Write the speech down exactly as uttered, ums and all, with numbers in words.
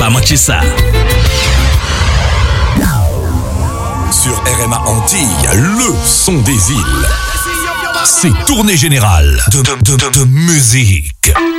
Pas manquer ça. Sur R M A Antilles, le son des îles. C'est Tournée Générale de, de, de, de musique.